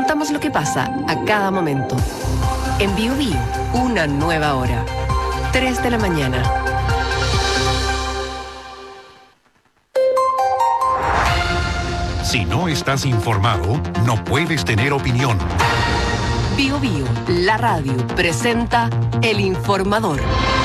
contamos lo que pasa a cada momento. En Bio Bio, una nueva hora. 3 de la mañana. Si no estás informado, no puedes tener opinión. Bio Bio, la radio, presenta El Informador.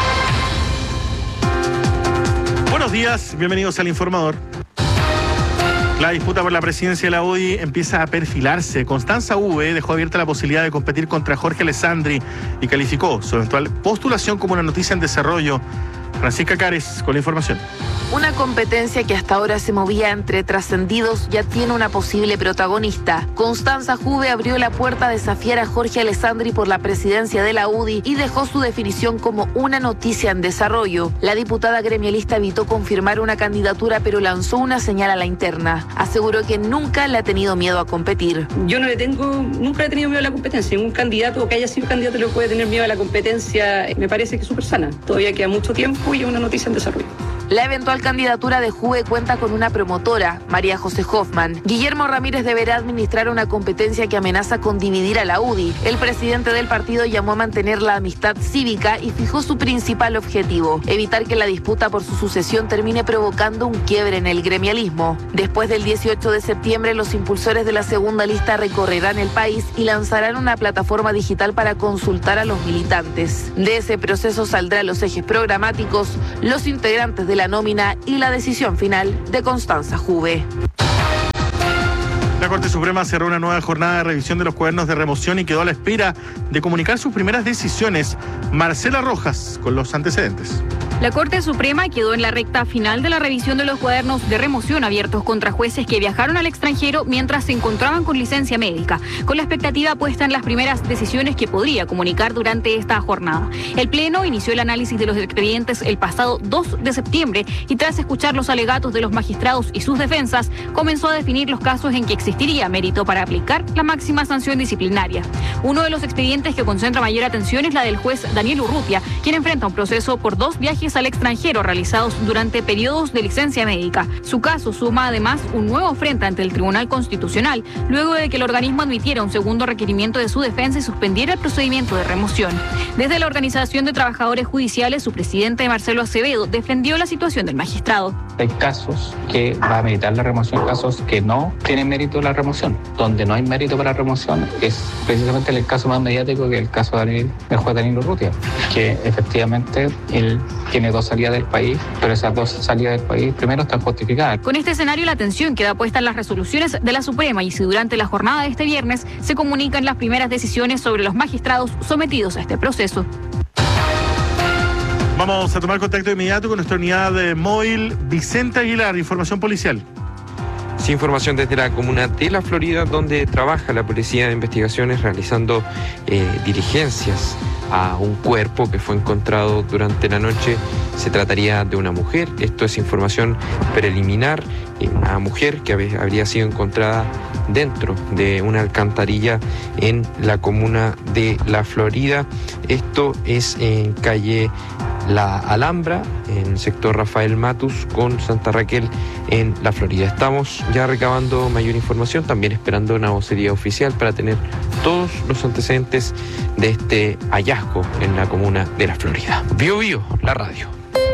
Buenos días, bienvenidos al Informador. La disputa por la presidencia de la UDI empieza a perfilarse. Constanza V dejó abierta la posibilidad de competir contra Jorge Alessandri y calificó su eventual postulación como una noticia en desarrollo. Francisca Cares con la información. Una competencia que hasta ahora se movía entre trascendidos ya tiene una posible protagonista. Constanza Juve abrió la puerta a desafiar a Jorge Alessandri por la presidencia de la UDI y dejó su definición como una noticia en desarrollo. La diputada gremialista evitó confirmar una candidatura, pero lanzó una señal a la interna. Aseguró que nunca le ha tenido miedo a competir. Yo nunca he tenido miedo a la competencia. Ningún candidato que haya sido candidato le puede tener miedo a la competencia. Me parece que es súper sana. Todavía queda mucho tiempo y es una noticia en desarrollo. La eventual candidatura de Juve cuenta con una promotora, María José Hoffman. Guillermo Ramírez deberá administrar una competencia que amenaza con dividir a la UDI. El presidente del partido llamó a mantener la amistad cívica y fijó su principal objetivo: evitar que la disputa por su sucesión termine provocando un quiebre en el gremialismo. Después del 18 de septiembre, los impulsores de la segunda lista recorrerán el país y lanzarán una plataforma digital para consultar a los militantes. De ese proceso saldrán los ejes programáticos, los integrantes de la nómina y la decisión final de Constanza Juve. La Corte Suprema cerró una nueva jornada de revisión de los cuadernos de remoción y quedó a la espera de comunicar sus primeras decisiones. Marcela Rojas con los antecedentes. La Corte Suprema quedó en la recta final de la revisión de los cuadernos de remoción abiertos contra jueces que viajaron al extranjero mientras se encontraban con licencia médica, con la expectativa puesta en las primeras decisiones que podría comunicar durante esta jornada. El Pleno inició el análisis de los expedientes el pasado 2 de septiembre y tras escuchar los alegatos de los magistrados y sus defensas, comenzó a definir los casos en que existiría mérito para aplicar la máxima sanción disciplinaria. Uno de los expedientes que concentra mayor atención es la del juez Daniel Urrutia, quien enfrenta un proceso por 2 viajes al extranjero realizados durante periodos de licencia médica. Su caso suma además un nuevo frente ante el Tribunal Constitucional, luego de que el organismo admitiera un segundo requerimiento de su defensa y suspendiera el procedimiento de remoción. Desde la Organización de Trabajadores Judiciales, su presidente Marcelo Acevedo defendió la situación del magistrado. Hay casos que va a meritar la remoción, casos que no tienen mérito la remoción. Donde no hay mérito para la remoción es precisamente el caso más mediático, que el caso del juez Daniel Urrutia, que efectivamente él tiene 2 salidas del país, pero esas 2 salidas del país primero están justificadas. Con este escenario, la atención queda puesta en las resoluciones de la Suprema y si durante la jornada de este viernes se comunican las primeras decisiones sobre los magistrados sometidos a este proceso. Vamos a tomar contacto de inmediato con nuestra unidad móvil. Vicente Aguilar, información policial. Sí, información desde la comuna de La Florida, donde trabaja la Policía de Investigaciones realizando diligencias a un cuerpo que fue encontrado durante la noche. Se trataría de una mujer. Esto es información preliminar. Una mujer que habría sido encontrada dentro de una alcantarilla en la comuna de La Florida. Esto es en calle La Alhambra, en el sector Rafael Matus con Santa Raquel en La Florida. Estamos ya recabando mayor información, también esperando una vocería oficial para tener todos los antecedentes de este hallazgo en la comuna de La Florida. Bio Bio, la radio.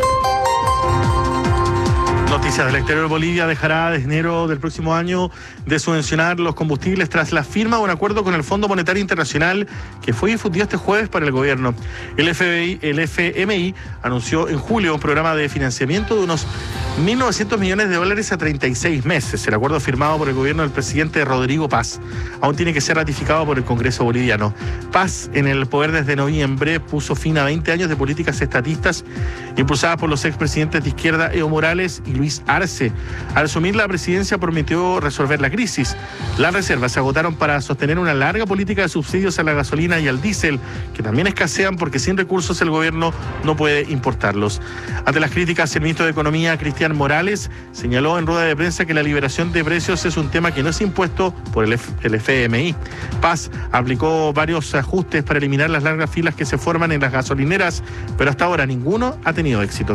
Noticias del exterior. Bolivia dejará de enero del próximo año de subvencionar los combustibles tras la firma de un acuerdo con el Fondo Monetario Internacional que fue difundido este jueves para el gobierno. El FMI anunció en julio un programa de financiamiento de unos 1.900 millones de dólares a 36 meses. El acuerdo firmado por el gobierno del presidente Rodrigo Paz aún tiene que ser ratificado por el Congreso boliviano. Paz, en el poder desde noviembre, puso fin a 20 años de políticas estatistas impulsadas por los expresidentes de izquierda Evo Morales y Luis Arce. Al asumir la presidencia prometió resolver la crisis. Las reservas se agotaron para sostener una larga política de subsidios a la gasolina y al diésel, que también escasean porque sin recursos el gobierno no puede importarlos. Ante las críticas, el ministro de Economía, Cristian Morales, señaló en rueda de prensa que la liberación de precios es un tema que no es impuesto por el FMI. Paz aplicó varios ajustes para eliminar las largas filas que se forman en las gasolineras, pero hasta ahora ninguno ha tenido éxito.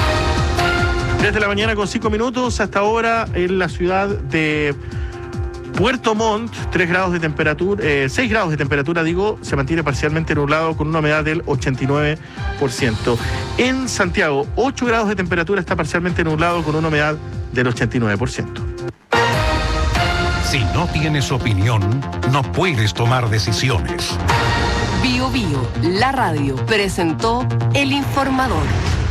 Desde la mañana con 5 minutos hasta ahora en la ciudad de Puerto Montt, 6 grados de temperatura, se mantiene parcialmente nublado con una humedad del 89%. En Santiago, 8 grados de temperatura, está parcialmente nublado con una humedad del 89%. Si no tienes opinión, no puedes tomar decisiones. Bio Bio, la radio, presentó El Informador.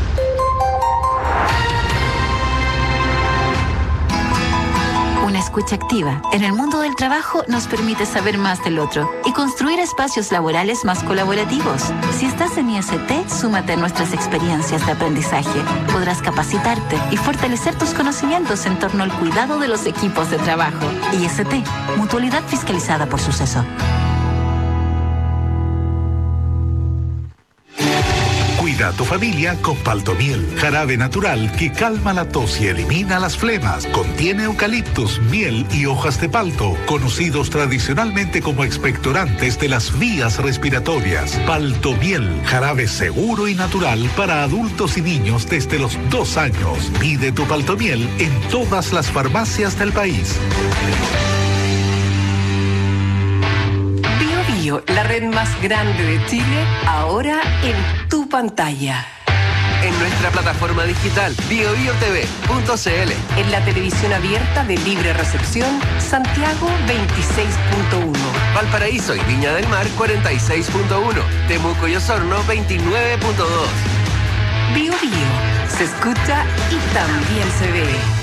Una escucha activa en el mundo del trabajo nos permite saber más del otro y construir espacios laborales más colaborativos. Si estás en IST, súmate a nuestras experiencias de aprendizaje. Podrás capacitarte y fortalecer tus conocimientos en torno al cuidado de los equipos de trabajo. IST, mutualidad fiscalizada por Suceso. Cuida a tu familia con Paltomiel, jarabe natural que calma la tos y elimina las flemas. Contiene eucaliptus, miel y hojas de palto, conocidos tradicionalmente como expectorantes de las vías respiratorias. Paltomiel, jarabe seguro y natural para adultos y niños desde los 2 años. Pide tu Paltomiel en todas las farmacias del país. La red más grande de Chile, ahora en tu pantalla. En nuestra plataforma digital biobiotv.cl. En la televisión abierta de libre recepción, Santiago 26.1. Valparaíso y Viña del Mar 46.1. Temuco y Osorno 29.2. Bio Bio, se escucha y también se ve.